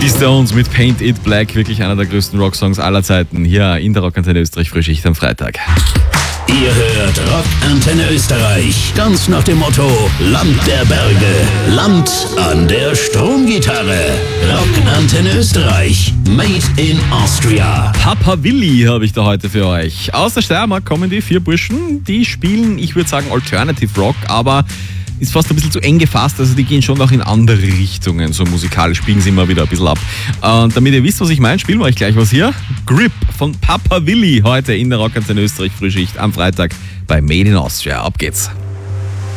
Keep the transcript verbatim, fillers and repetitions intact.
Die Stones mit Paint It Black, wirklich einer der größten Rocksongs aller Zeiten, hier in der Rockantenne Österreich Frühschicht am Freitag. Ihr hört Rockantenne Österreich, ganz nach dem Motto Land der Berge, Land an der Stromgitarre. Rockantenne Österreich, made in Austria. Papa Willi habe ich da heute für euch. Aus der Steiermark kommen die vier Burschen, die spielen, ich würde sagen, Alternative Rock, aber ist fast ein bisschen zu eng gefasst, also die gehen schon noch in andere Richtungen, so musikalisch biegen sie immer wieder ein bisschen ab. Und damit ihr wisst, was ich meine, spielen wir euch gleich was hier. Grip von Papa Willi heute in der Rockantenne Österreich Frühschicht am Freitag bei Made in Austria. Ab geht's.